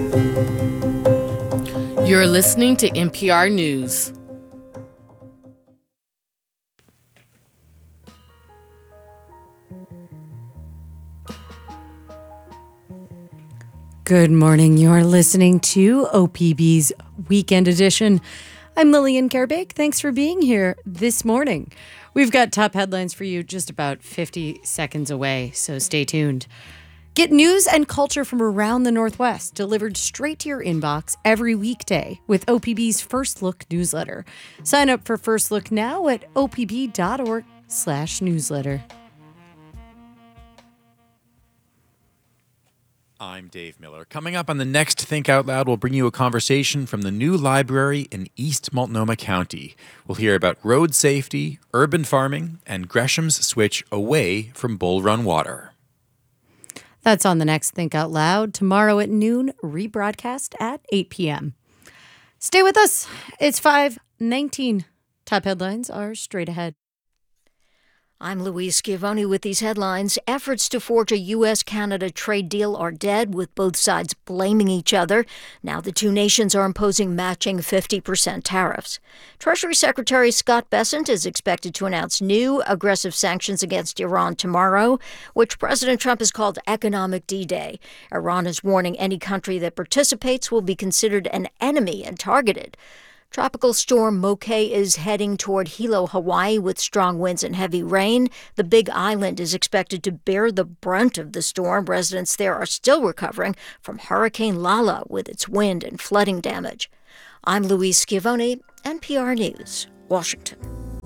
You're listening to NPR News. Good morning. You're listening to OPB's Weekend Edition. I'm Lillian Kerbake. Thanks for being here this morning. We've got top headlines for you just about 50 seconds away, so stay tuned. Get news and culture from around the Northwest delivered straight to your inbox every weekday with OPB's First Look newsletter. Sign up for First Look now at opb.org/newsletter. I'm Dave Miller. Coming up on the next Think Out Loud, we'll bring you a conversation from the new library in East Multnomah County. We'll hear about road safety, urban farming, and Gresham's switch away from Bull Run water. That's on the next Think Out Loud tomorrow at noon, rebroadcast at 8 p.m. Stay with us. It's 5:19. Top headlines are straight ahead. I'm Louise Schiavone with these headlines. Efforts to forge a U.S.-Canada trade deal are dead, with both sides blaming each other. Now the two nations are imposing matching 50% tariffs. Treasury Secretary Scott Bessent is expected to announce new aggressive sanctions against Iran tomorrow, which President Trump has called Economic D-Day. Iran is warning any country that participates will be considered an enemy and targeted. Tropical storm Moke is heading toward Hilo, Hawaii, with strong winds and heavy rain. The Big Island is expected to bear the brunt of the storm. Residents there are still recovering from Hurricane Lala with its wind and flooding damage. I'm Louise Schiavone, NPR News, Washington.